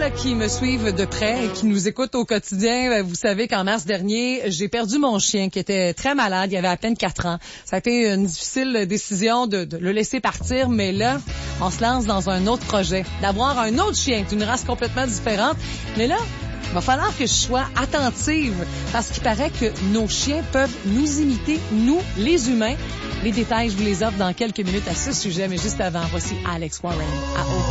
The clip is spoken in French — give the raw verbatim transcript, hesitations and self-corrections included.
là, qui me suivent de près et qui nous écoutent au quotidien, vous savez qu'en mars dernier, j'ai perdu mon chien qui était très malade. Il avait à peine quatre ans. Ça a été une difficile décision de, de le laisser partir, mais là, on se lance dans un autre projet, d'avoir un autre chien d'une race complètement différente. Mais là, il va falloir que je sois attentive parce qu'il paraît que nos chiens peuvent nous imiter, nous, les humains. Les détails, je vous les offre dans quelques minutes à ce sujet, mais juste avant, voici Alex Warren à O.